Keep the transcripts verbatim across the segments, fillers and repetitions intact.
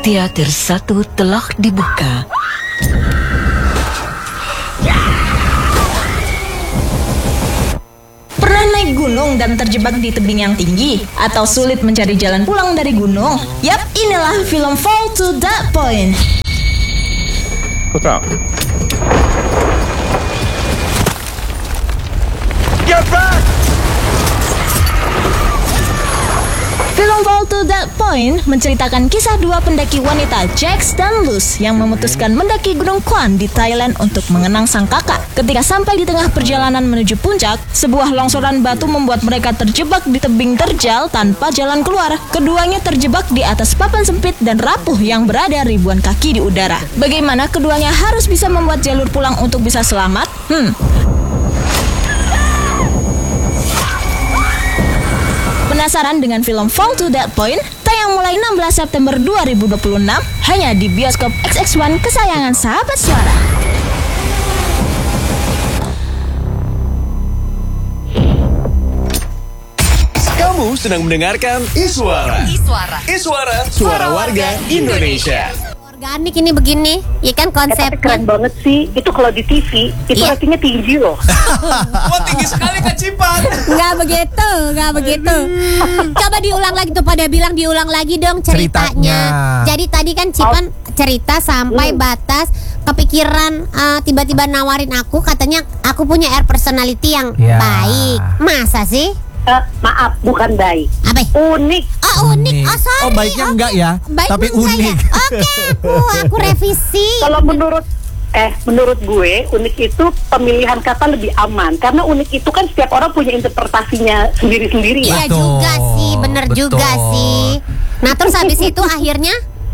Teater satu telah dibuka. Pernah naik gunung dan terjebak di tebing yang tinggi? Atau sulit mencari jalan pulang dari gunung? Yap, inilah film Fall to That Point. What's up? Get back! Film Fall to That Point menceritakan kisah dua pendaki wanita, Jax dan Luz, yang memutuskan mendaki Gunung Kwan di Thailand untuk mengenang sang kakak. Ketika sampai di tengah perjalanan menuju puncak, sebuah longsoran batu membuat mereka terjebak di tebing terjal tanpa jalan keluar. Keduanya terjebak di atas papan sempit dan rapuh yang berada ribuan kaki di udara. Bagaimana keduanya harus bisa membuat jalur pulang untuk bisa selamat? Hmm... Penasaran dengan film Fall to That Point? Tayang mulai enam belas September dua ribu dua puluh enam hanya di bioskop X X satu kesayangan sahabat suara. Kamu sedang mendengarkan Iswara. Iswara. Iswara, suara warga Indonesia. Organik ini begini, ya kan Ya, tapi konsepnya. keren banget sih. Itu kalau di T V itu Iya. ratingnya tinggi loh. Wah, tinggi sekali Kak Cipan. Nggak begitu, nggak begitu. Coba diulang lagi tuh, pada bilang diulang lagi dong ceritanya. Ceritanya. Jadi tadi kan Cipan cerita sampai Hmm. batas kepikiran, uh, tiba-tiba nawarin aku, katanya aku punya air personality yang Ya. baik. Masa sih? Eh, maaf, bukan baik. Apa? Unik. Oh unik, oh sorry. Oh, baiknya Oke. enggak ya, Baik tapi enggak unik. ya? Oke, aku aku revisi. Kalau menurut eh menurut gue unik itu pemilihan kata lebih aman karena unik itu kan setiap orang punya interpretasinya sendiri-sendiri Iya ya. Betul, juga sih, bener betul. juga sih. Nah terus habis itu akhirnya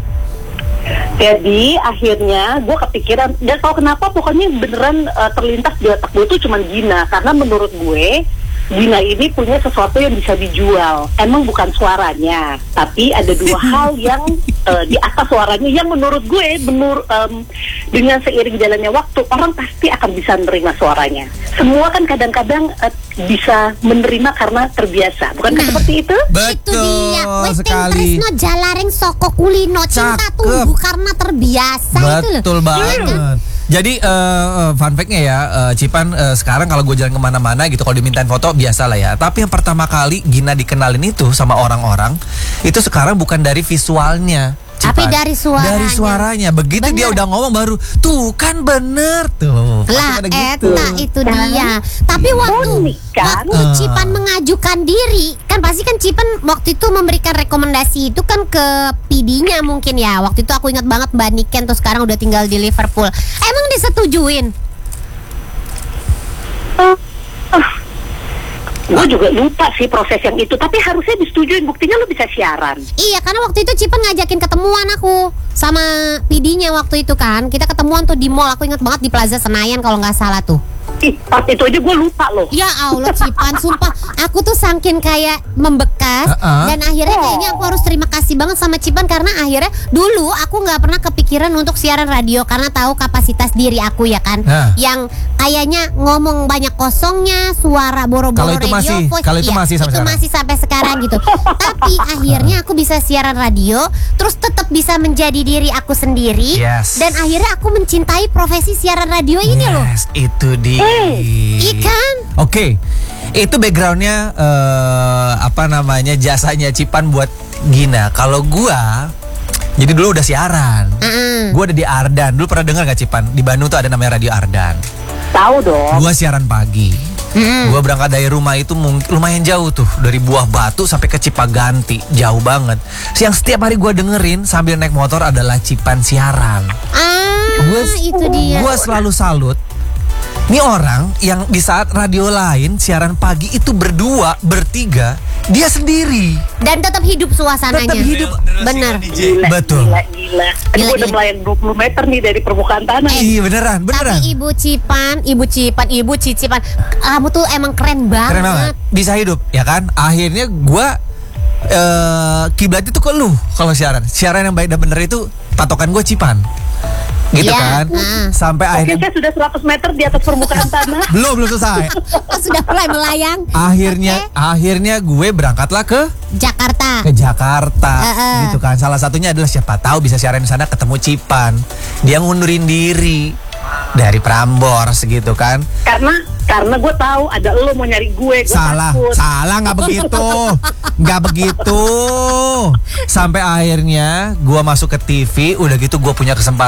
Jadi akhirnya gue kepikiran dan tahu kenapa pokoknya beneran eh, terlintas di otak gue itu cuman Gina karena menurut gue Gina ini punya sesuatu yang bisa dijual. Emang bukan suaranya, tapi ada dua hal yang uh, di atas suaranya yang menurut gue menur, um, dengan seiring jalannya waktu orang pasti akan bisa menerima suaranya. Semua kan kadang-kadang uh, bisa menerima karena terbiasa, bukan Nah. seperti itu? itu dia, wes sekali. Tresno jalaring soko kulino, cinta Cakep. tumbuh karena terbiasa itu loh. Betul banget. Jadi uh, fun fact-nya ya, uh, Cipan uh, sekarang kalau gue jalan kemana-mana gitu, kalau dimintain foto biasa lah ya. Tapi yang pertama kali Gina dikenalin itu sama orang-orang itu sekarang bukan dari visualnya, Cipan. Tapi dari suaranya. Dari suaranya. Begitu dia Bener. udah ngomong baru, tuh kan bener tuh. Lah, Pada gitu. eta itu dia. Tapi waktu Unik, kan? waktu Cipan mengajukan diri, kan pasti kan Cipan waktu itu memberikan rekomendasi itu kan ke P D-nya mungkin ya. Waktu itu aku ingat banget Mbak Niken tuh sekarang udah tinggal di Liverpool. Emang disetujuin? Gue juga lupa sih proses yang itu, tapi harusnya disetujuin, buktinya lo bisa siaran. Iya, karena waktu itu Cipan ngajakin ketemuan aku sama P D-nya waktu itu kan. Kita ketemuan tuh di mall, aku ingat banget di Plaza Senayan kalau nggak salah tuh. Ih, pas itu aja gue lupa loh. Ya Allah Cipan, sumpah aku tuh saking kayak membekas Uh-uh. dan akhirnya kayaknya aku harus terima kasih banget sama Cipan karena akhirnya dulu aku nggak pernah kepikiran untuk siaran radio karena tahu kapasitas diri aku ya kan, Nah. yang kayaknya ngomong banyak kosongnya, suara boro-boro Kalau itu radio masih- voice, kalau itu iya, masih sampai itu sekarang. masih sampai sekarang gitu. Tapi akhirnya aku bisa siaran radio, terus tetap bisa menjadi diri aku sendiri, Yes. dan akhirnya aku mencintai profesi siaran radio ini loh. Yes, itu dia. Ikan. Oke, itu backgroundnya eh, apa namanya jasanya Cipan buat Gina. Kalau gua, jadi dulu udah siaran. Mm-mm. Gua ada di Ardan. Dulu pernah dengar gak Cipan? Di Bandung tuh ada namanya Radio Ardan. Tahu dong. Gua siaran pagi. Mm-mm. Gua berangkat dari rumah itu mung- lumayan jauh tuh, dari Buah Batu sampai ke Cipaganti, jauh banget. Yang setiap hari gua dengerin sambil naik motor adalah Cipan siaran. Ah, Gua- itu dia. Gua selalu salut. Ini orang yang di saat radio lain siaran pagi itu berdua, bertiga, dia sendiri. Dan tetap hidup suasananya. Tetap hidup. Bener. Gila, Betul. Gila, gila. Aduh, Gila, gue udah gila. melayang dua puluh meter nih dari permukaan tanah. Iya beneran, beneran. Tapi Ibu Cipan, Ibu Cipan, Ibu Cicipan, kamu tuh emang keren banget. Keren banget. Bisa hidup, ya kan? Akhirnya gua eh kiblat itu ke lu kalau siaran. Siaran yang baik dan bener itu patokan gue Cipan. gitu Iya, kan. nah. Sampai Oke, akhirnya saya sudah seratus meter di atas permukaan tanah. belum belum selesai. Sudah mulai melayang. Akhirnya akhirnya gue berangkatlah ke Jakarta. ke Jakarta Heeh. gitu kan. Salah satunya adalah siapa tahu bisa siaran di sana ketemu Cipan. Dia ngundurin diri dari Prambors gitu kan. Karena karena gue tahu ada lo mau nyari gue. Gue Salah, takut. salah nggak begitu, nggak begitu. Sampai akhirnya gue masuk ke T V, udah gitu gue punya kesempatan